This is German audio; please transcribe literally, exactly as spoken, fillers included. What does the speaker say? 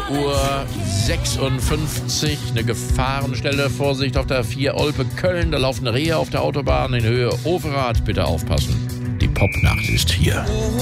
Uhr sechsundfünfzig. Eine Gefahrenstelle. Vorsicht auf der vier Olpe-Köln. Da laufen Rehe auf der Autobahn in Höhe Overath. Bitte aufpassen. Die Popnacht ist hier.